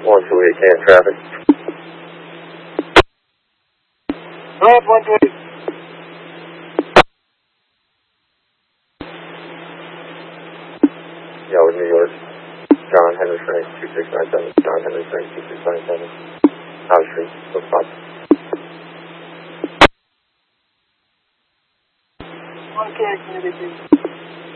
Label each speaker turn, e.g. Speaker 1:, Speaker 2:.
Speaker 1: 128 traffic.
Speaker 2: Road 120.
Speaker 1: Yellow, New York. John Henry Frank, 2697. John Henry Frank, 2697. House Street, no spot.
Speaker 2: Okay, community.